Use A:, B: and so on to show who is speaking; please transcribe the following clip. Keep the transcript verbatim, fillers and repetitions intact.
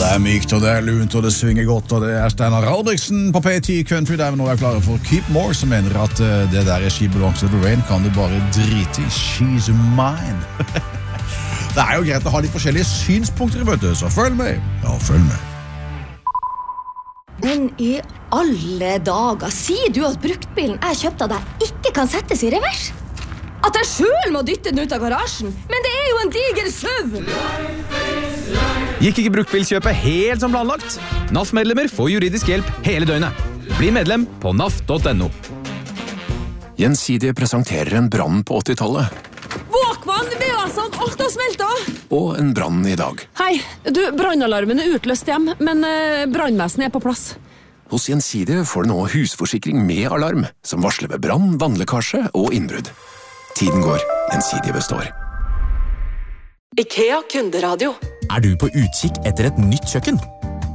A: er mykt, og det er lunt, og det svinger godt, og det er Steinar Albrigtsen på P ti Country, der vi nå er klare for Keep More, som mener at uh, det der er She Belongs to the Rain, kan du bare drite i. She's mine. Det er jo greit å ha litt forskjellige synspunkter, vet du, så følg med. Ja, følg med.
B: Men i alle dager, sier du at bruktbilen jeg kjøpte av deg ikke kan settes i revers? At jeg selv må dytte den ut av garasjen? Men det er jo en diger søvn!
C: Gikk ikke bruktbilkjøpet helt som planlagt? N A F-medlemmer får juridisk hjelp hele døgnet. Bli medlem på N A F punktum N O.
D: Gjensidige presenterer en brann på åttitallet.
E: Walkman, V A S-en, alt har smeltet!
D: Og en brann i dag.
E: Hei, du, brannalarmen er utløst hjem, men eh, brannvesenet er på plass.
D: Hos Gjensidige får du nå husforsikring med alarm, som varsler ved brann, vannlekkasje og innbrudd. Tiden går, Gjensidige består.
F: IKEA kunderadio.
G: Er du på utkikk etter et nytt kjøkken?